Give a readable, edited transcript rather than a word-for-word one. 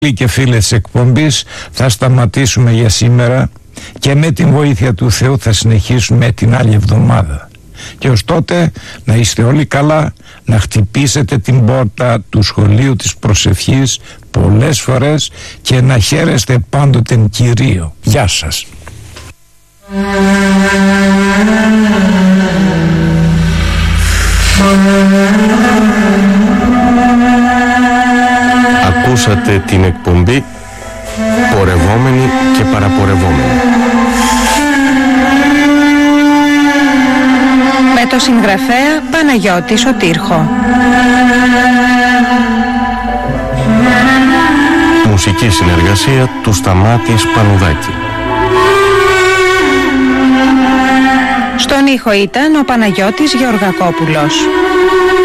και φίλες της εκπομπής, θα σταματήσουμε για σήμερα και με την βοήθεια του Θεού θα συνεχίσουμε την άλλη εβδομάδα. Και ως τότε να είστε όλοι καλά, να χτυπήσετε την πόρτα του σχολείου της προσευχής πολλές φορές και να χαίρεστε πάντοτε Κυρίο. Γεια σας. Ακούσατε την εκπομπή Πορευόμενοι και Παραπορευόμενοι με το συγγραφέα Παναγιώτη Σωτήρχο. Μουσική συνεργασία του Σταμάτη Πανουδάκη. Στον ήχο ήταν ο Παναγιώτης Γεωργακόπουλος.